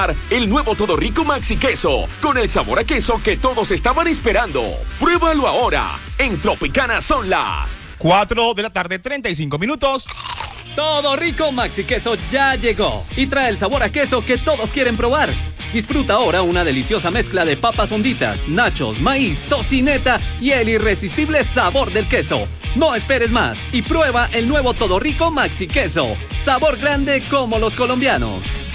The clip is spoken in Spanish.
El nuevo Todo Rico Maxi Queso, con el sabor a queso que todos estaban esperando. Pruébalo ahora. En Tropicana son las 4:35 p.m. Todo Rico Maxi Queso ya llegó y trae el sabor a queso que todos quieren probar. Disfruta ahora una deliciosa mezcla de papas honditas, nachos, maíz, tocineta y el irresistible sabor del queso. No esperes más y prueba el nuevo Todo Rico Maxi Queso. Sabor grande como los colombianos.